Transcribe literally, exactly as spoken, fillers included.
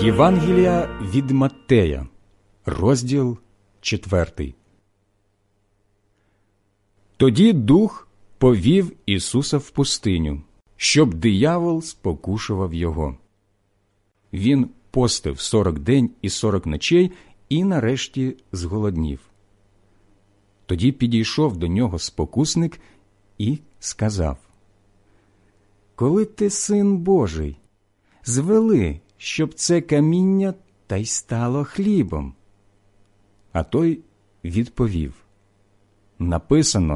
Євангелія від Маттея, розділ четвертий. Тоді Дух повів Ісуса в пустиню, щоб диявол спокушував його. Він постив сорок день і сорок ночей і нарешті зголоднів. Тоді підійшов до нього спокусник і сказав: «Коли ти син Божий, звели, щоб це каміння та й стало хлібом». А той відповів: «Написано,